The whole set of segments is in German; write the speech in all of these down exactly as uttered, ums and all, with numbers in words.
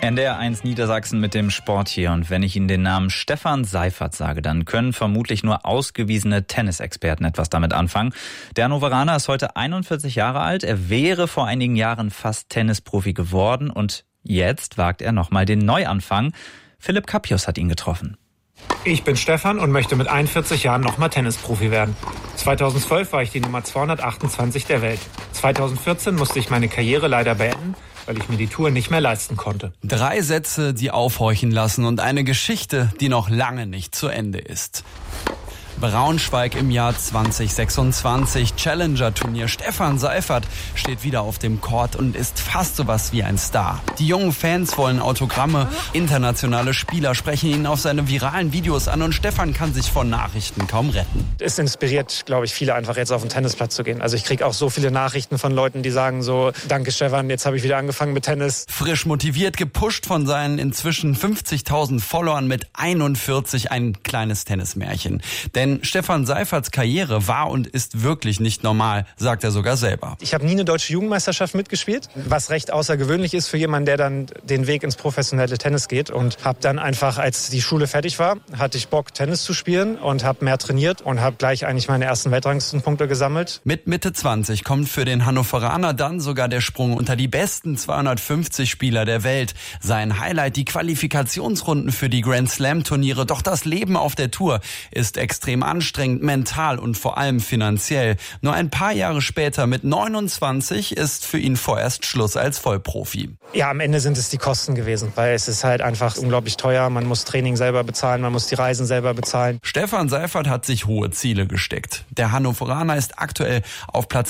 N D R eins Niedersachsen mit dem Sport hier. Und wenn ich Ihnen den Namen Stefan Seiffert sage, dann können vermutlich nur ausgewiesene Tennisexperten etwas damit anfangen. Der Hannoveraner ist heute einundvierzig Jahre alt. Er wäre vor einigen Jahren fast Tennisprofi geworden. Und jetzt wagt er nochmal den Neuanfang. Philipp Kappius hat ihn getroffen. Ich bin Stefan und möchte mit einundvierzig Jahren nochmal Tennisprofi werden. zweitausendzwölf war ich die Nummer zweihundertachtundzwanzig der Welt. zweitausendvierzehn musste ich meine Karriere leider beenden, weil ich mir die Tour nicht mehr leisten konnte. Drei Sätze, die aufhorchen lassen und eine Geschichte, die noch lange nicht zu Ende ist. Braunschweig im Jahr zwanzig sechsundzwanzig, Challenger-Turnier. Stefan Seiffert steht wieder auf dem Court und ist fast sowas wie ein Star. Die jungen Fans wollen Autogramme, internationale Spieler sprechen ihn auf seine viralen Videos an und Stefan kann sich vor Nachrichten kaum retten. Es inspiriert, glaube ich, viele einfach jetzt auf den Tennisplatz zu gehen. Also ich kriege auch so viele Nachrichten von Leuten, die sagen so, danke Stefan, jetzt habe ich wieder angefangen mit Tennis. Frisch motiviert, gepusht von seinen inzwischen fünfzigtausend Followern mit einundvierzig ein kleines Tennismärchen. Denn Denn Stefan Seifferts Karriere war und ist wirklich nicht normal, sagt er sogar selber. Ich habe nie eine deutsche Jugendmeisterschaft mitgespielt, was recht außergewöhnlich ist für jemanden, der dann den Weg ins professionelle Tennis geht. Und habe dann einfach, als die Schule fertig war, hatte ich Bock, Tennis zu spielen und habe mehr trainiert und habe gleich eigentlich meine ersten Weltranglistenpunkte gesammelt. Mit Mitte zwanzig kommt für den Hannoveraner dann sogar der Sprung unter die besten zweihundertfünfzig Spieler der Welt. Sein Highlight, die Qualifikationsrunden für die Grand Slam Turniere. Doch das Leben auf der Tour ist extrem anstrengend, mental und vor allem finanziell. Nur ein paar Jahre später, mit neunundzwanzig, ist für ihn vorerst Schluss als Vollprofi. Ja, am Ende sind es die Kosten gewesen, weil es ist halt einfach unglaublich teuer. Man muss Training selber bezahlen, man muss die Reisen selber bezahlen. Stefan Seiffert hat sich hohe Ziele gesteckt. Der Hannoveraner ist aktuell auf Platz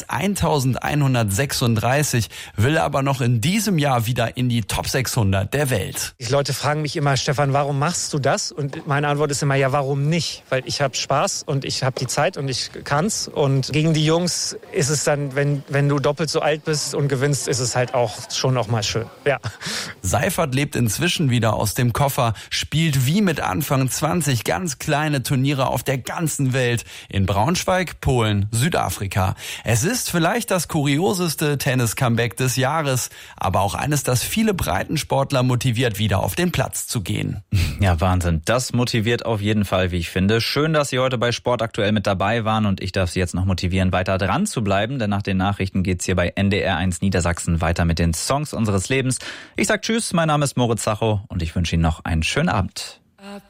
elfhundertsechsunddreißig, will aber noch in diesem Jahr wieder in die Top sechshundert der Welt. Die Leute fragen mich immer, Stefan, warum machst du das? Und meine Antwort ist immer, ja, warum nicht? Weil ich habe Spaß und ich habe die Zeit und ich kann's. Und gegen die Jungs ist es dann, wenn, wenn du doppelt so alt bist und gewinnst, ist es halt auch schon noch mal schön. Ja. Seiffert lebt inzwischen wieder aus dem Koffer, spielt wie mit Anfang zwanzig ganz kleine Turniere auf der ganzen Welt. In Braunschweig, Polen, Südafrika. Es ist vielleicht das kurioseste Tennis-Comeback des Jahres, aber auch eines, das viele Breitensportler motiviert, wieder auf den Platz zu gehen. Ja, Wahnsinn. Das motiviert auf jeden Fall, wie ich finde. Schön, dass Sie heute bei Sport aktuell mit dabei waren und ich darf Sie jetzt noch motivieren, weiter dran zu bleiben, denn nach den Nachrichten geht's hier bei N D R eins Niedersachsen weiter mit den Songs unseres Lebens. Ich sag Tschüss, mein Name ist Moritz Sacho und ich wünsche Ihnen noch einen schönen Abend.